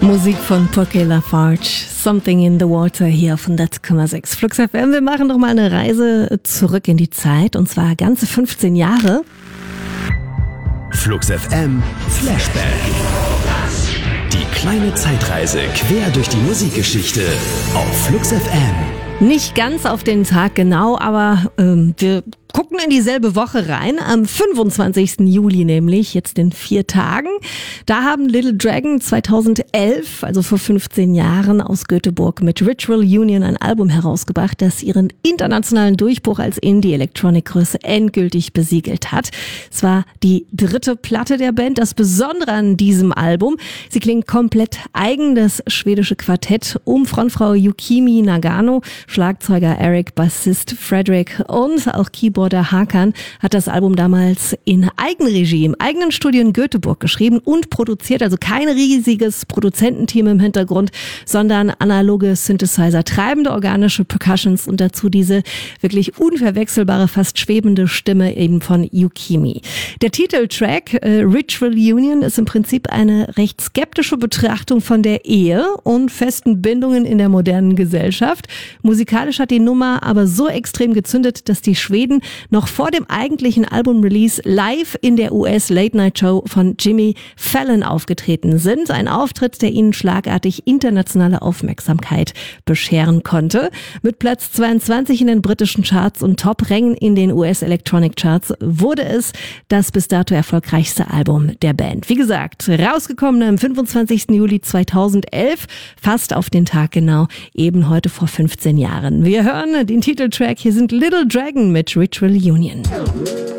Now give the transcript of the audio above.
Musik von Porque Lafarge, Something in the Water hier auf 100,6 Flux FM. Wir machen noch mal eine Reise zurück in die Zeit, und zwar ganze 15 Jahre. Flux FM Flashback. Die kleine Zeitreise quer durch die Musikgeschichte auf Flux FM. Nicht ganz auf den Tag genau, aber wir gucken in dieselbe Woche rein, am 25. Juli nämlich, jetzt in 4 Tagen. Da haben Little Dragon 2011, also vor 15 Jahren, aus Göteborg mit Ritual Union ein Album herausgebracht, das ihren internationalen Durchbruch als Indie-Elektronik-Größe endgültig besiegelt hat. Es war die 3. Platte der Band. Das Besondere an diesem Album: sie klingt komplett eigen. Das schwedische Quartett um Frontfrau Yukimi Nagano, Schlagzeuger Eric, Bassist Frederick und auch Keyboarder Hakan hat das Album damals in Eigenregie im eigenen Studio in Göteborg geschrieben und produziert. Also kein riesiges Produzententeam im Hintergrund, sondern analoge Synthesizer, treibende organische Percussions und dazu diese wirklich unverwechselbare, fast schwebende Stimme eben von Yukimi. Der Titeltrack Ritual Union ist im Prinzip eine recht skeptische Betrachtung von der Ehe und festen Bindungen in der modernen Gesellschaft. Musikalisch hat die Nummer aber so extrem gezündet, dass die Schweden noch vor dem eigentlichen Album-Release live in der US-Late-Night-Show von Jimmy Fallon aufgetreten sind. Ein Auftritt, der ihnen schlagartig internationale Aufmerksamkeit bescheren konnte. Mit Platz 22 in den britischen Charts und Top-Rängen in den US-Electronic-Charts wurde es das bis dato erfolgreichste Album der Band. Wie gesagt, rausgekommen am 25. Juli 2011, fast auf den Tag genau, eben heute vor 15 Jahren. Wir hören den Titeltrack, hier sind Little Dragon mit Ritual Union.